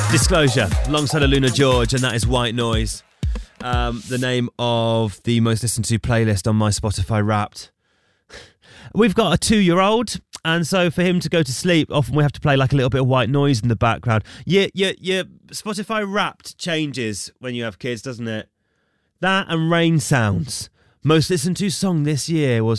Disclosure, alongside Luna George, and that is White Noise. The name of the most listened to playlist on my Spotify Wrapped. We've got a 2-year-old, and so for him to go to sleep, often we have to play like a little bit of White Noise in the background. Your Spotify Wrapped changes when you have kids, doesn't it? That and Rain Sounds. Most listened to song this year was